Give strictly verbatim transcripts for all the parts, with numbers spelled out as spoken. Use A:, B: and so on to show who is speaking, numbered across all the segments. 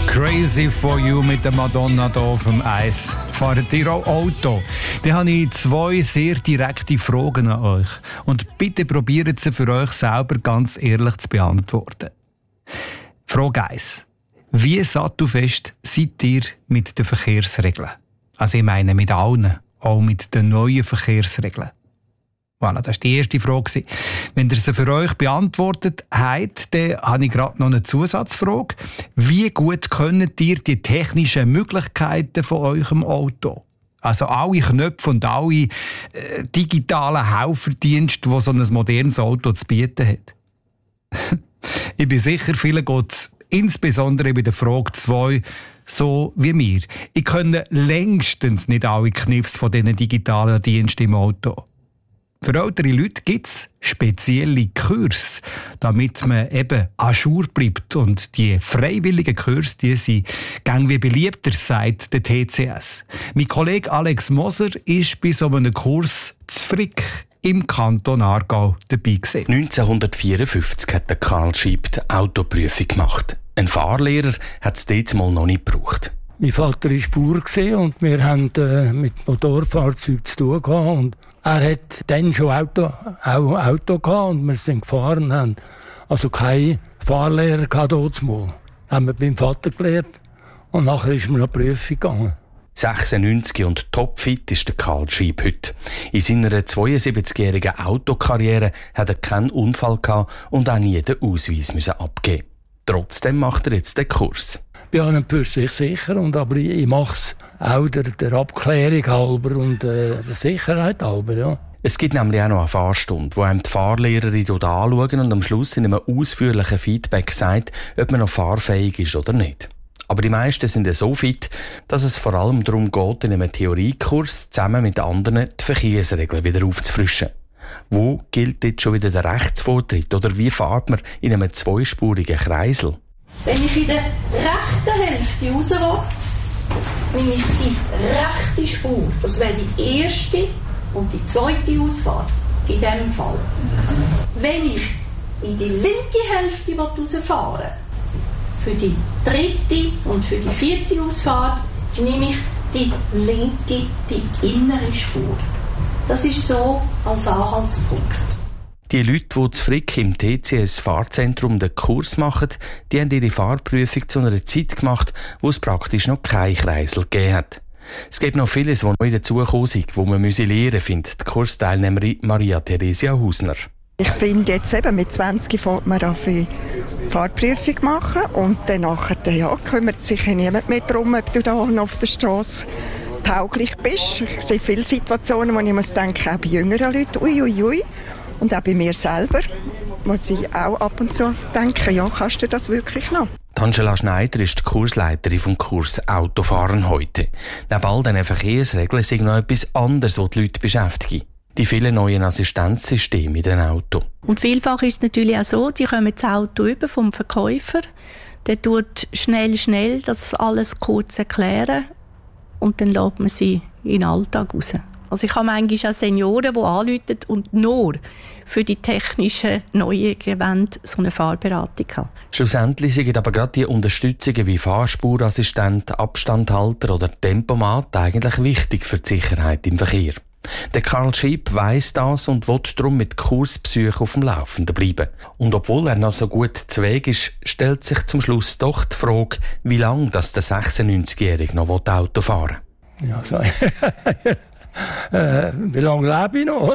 A: Crazy for you mit der Madonna hier auf dem Eis. Fahrt ihr auch Auto? Dann habe ich zwei sehr direkte Fragen an euch. Und bitte probiert sie für euch selber ganz ehrlich zu beantworten. Frage eins. Wie sattelfest seid ihr mit den Verkehrsregeln? Also ich meine mit allen, auch mit den neuen Verkehrsregeln. Voilà, das war die erste Frage. Wenn ihr sie für euch beantwortet habt, dann habe ich gerade noch eine Zusatzfrage. Wie gut könnt ihr die technischen Möglichkeiten von eurem Auto? Also alle Knöpfe und alle äh, digitalen Helferdienste, die so ein modernes Auto zu bieten hat. Ich bin sicher, vielen geht es insbesondere bei der Frage zwei so wie mir. Ich kenne längstens nicht alle Kniffs von diesen digitalen Diensten im Auto. Für ältere Leute gibt es spezielle Kurse, damit man eben à jour bleibt. Und die freiwilligen Kurse, die sind gang wie beliebter, sagt der T C S. Mein Kollege Alex Moser ist bei so einem Kurs zu Frick im Kanton Aargau dabei gewesen.
B: neunzehnhundertvierundfünfzig hat der Karl Schieb die Autoprüfung gemacht. Ein Fahrlehrer hat es dort mal noch nicht gebraucht.
C: Mein Vater war Bauer und wir hatten äh, mit Motorfahrzeugen zu tun gehabt. Und er hat dann schon Auto, auch Auto gehabt und wir sind gefahren. Haben also keinen Fahrlehrer gehabt dort mal. Haben wir beim Vater gelernt und nachher ist mir noch die Prüfung gegangen.
B: sechsundneunzig und topfit ist der Karl Schieb heute. In seiner zweiundsiebzigjährigen Autokarriere hat er keinen Unfall gehabt und auch nie den Ausweis müssen abgeben. Trotzdem macht er jetzt den Kurs.
C: Ich bin an und für sich sicher, und aber ich, ich mache es auch der, der Abklärung halber und äh, der Sicherheit halber, ja.
B: Es gibt nämlich auch noch eine Fahrstunde, wo einem die Fahrlehrerin anschauen und am Schluss in einem ausführlichen Feedback sagt, ob man noch fahrfähig ist oder nicht. Aber die meisten sind so fit, dass es vor allem darum geht, in einem Theoriekurs zusammen mit anderen die Verkehrsregeln wieder aufzufrischen. Wo gilt jetzt schon wieder der Rechtsvortritt oder wie fährt man in einem zweispurigen Kreisel?
D: Wenn ich in der rechten Hälfte rausrutsche, nehme ich die rechte Spur. Das wäre die erste und die zweite Ausfahrt in diesem Fall. Wenn ich in die linke Hälfte rausfahren will, für die dritte und für die vierte Ausfahrt, nehme ich die linke, die innere Spur. Das ist so als Anhaltspunkt.
B: Die Leute, die zu Frick im T C S-Fahrzentrum den Kurs machen, die haben ihre Fahrprüfung zu einer Zeit gemacht, wo es praktisch noch keinen Kreisel gegeben hat. Es gibt noch vieles, was neu dazugekommen ist, wo man lernen müsse, findet die Kursteilnehmerin Maria Theresia Hausner.
E: Ich finde jetzt eben, mit zwanzig fängt man an für Fahrprüfung machen und dann nachher, ja, kümmert sich niemand mehr darum, ob du da auf der Straße tauglich bist. Ich sehe viele Situationen, wo ich muss denken, auch bei jüngeren Leuten, ui, ui, ui. Und auch bei mir selber muss ich auch ab und zu denken, ja, kannst du das wirklich noch?
B: Angela Schneider ist die Kursleiterin vom Kurs Autofahren heute. Neben all diesen Verkehrsregeln ist noch etwas anderes, was die Leute beschäftigt. Die vielen neuen Assistenzsysteme in den Autos.
F: Und vielfach ist es natürlich auch so, die kommen das Auto über vom Verkäufer. Der tut schnell, schnell das alles kurz erklären und dann lässt man sie in den Alltag raus. Also ich habe manchmal auch Senioren, die anrufen und nur für die technischen Neuerungen wollen, so eine Fahrberatung haben.
B: Schlussendlich sind aber gerade die Unterstützungen wie Fahrspurassistent, Abstandhalter oder Tempomat eigentlich wichtig für die Sicherheit im Verkehr. Der Karl Schieb weiss das und will darum mit Kursbesuchen auf dem Laufenden bleiben. Und obwohl er noch so gut zu Weg ist, stellt sich zum Schluss doch die Frage, wie lange das der sechsundneunzigjährige noch Auto fahren will.
C: Ja, so. Äh, wie lange lebe ich noch?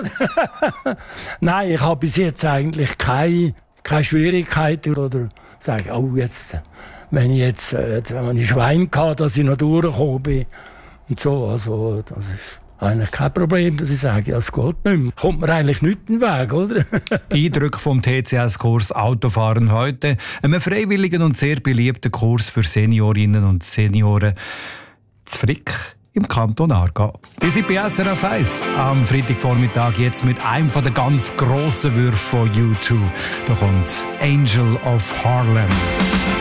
C: Nein, ich habe bis jetzt eigentlich keine, keine Schwierigkeiten oder sage, oh, jetzt, wenn ich jetzt, äh, wenn ich Schwein hatte, dass ich noch durchgekommen bin und so, also, das ist eigentlich kein Problem, dass ich sage, ja, es geht nicht mehr. Kommt mir eigentlich nicht in den Weg, oder?
A: Eindrücke vom T C S-Kurs Autofahren heute. Einem freiwilligen und sehr beliebten Kurs für Seniorinnen und Senioren zu Frick im Kanton Aargau. Die sind bei S R F eins am Freitagvormittag jetzt mit einem der ganz grossen Würfe von U zwei. Da kommt Angel of Harlem.